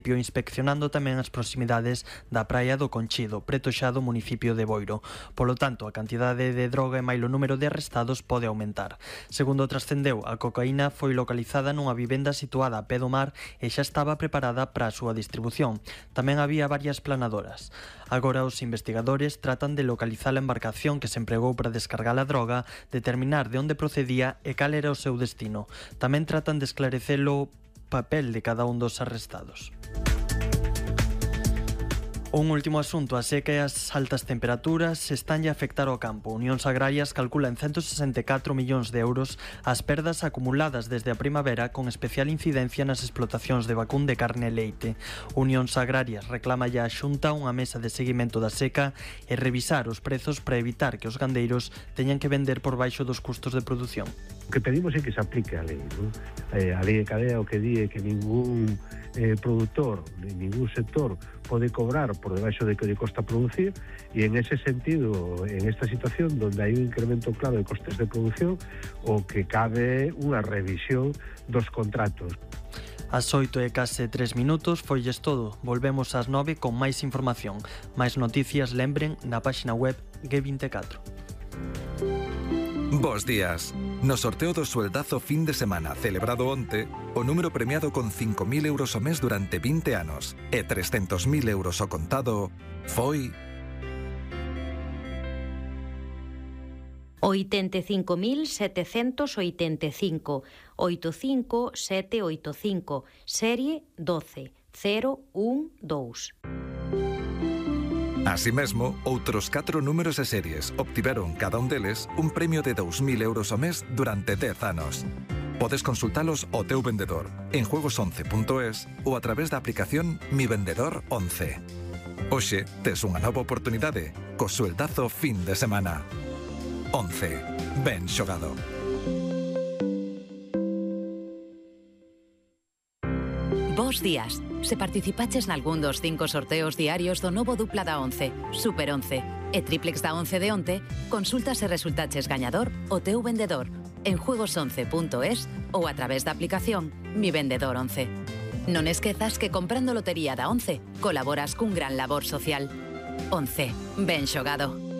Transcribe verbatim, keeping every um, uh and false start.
inspeccionando tamén as proximidades da praia do Conchido, preto xa do municipio de Boiro. Polo tanto, a cantidade de droga e máis o número de arrestados pode aumentar. Segundo trascendeu, a cocaína foi localizada nunha vivenda situada a pé do mar e xa estaba preparada para a súa distribución. Tamén había varias planadoras. Agora os investigadores tratan de localizar a embarcación que se empregou para descargar a droga, determinar de onde procedía e cal era o seu destino. Tamén tratan de esclarecer o papel de cada un dos arrestados. Un último asunto, a seca e as altas temperaturas están a afectar ao campo. Unións Agrarias calcula en ciento sesenta e catro millóns de euros as perdas acumuladas desde a primavera, con especial incidencia nas explotacións de vacún de carne e leite. Unións Agrarias reclama ya a Xunta unha mesa de seguimento da seca e revisar os prezos para evitar que os gandeiros teñan que vender por baixo dos custos de produción. O que pedimos é que se aplique a lei, non? Eh, a lei de cadea o que di é que ningún eh, produtor, ningún sector pode cobrar por debaixo de que lle costa producir, e en ese sentido, en esta situación donde hai un incremento claro de costes de producción, o que cabe unha revisión dos contratos. As oito e case tres minutos, foilles todo. Volvemos ás nove con máis información. Máis noticias, lembren, na páxina web G veinticuatro. Bos días. No sorteo do sueldazo fin de semana celebrado onte, o número premiado con cinco mil euros ao mes durante vinte anos e trescentos mil euros ao contado foi... oitenta e cinco mil setecentos oitenta e cinco, oito cinco sete oito cinco, serie doce cero un dous. Así mesmo, outros catro números e series obtiveron cada un deles un premio de dous mil euros ao mes durante dez anos. Podes consultalos ao teu vendedor en juegos once punto es ou a través da aplicación Mi Vendedor once. Hoxe tes unha nova oportunidade co sueldazo fin de semana. once. Ben xogado. Bos días. Se participaches nalgún dos cinco sorteos diarios do novo dupla da once, Super once e triplex da once de onte, consulta se resultaches gañador o teu vendedor en juegos once punto es ou a través da aplicación Mi Vendedor once. Non esquezas que comprando lotería da once colaboras cun gran labor social. once. Ben xogado.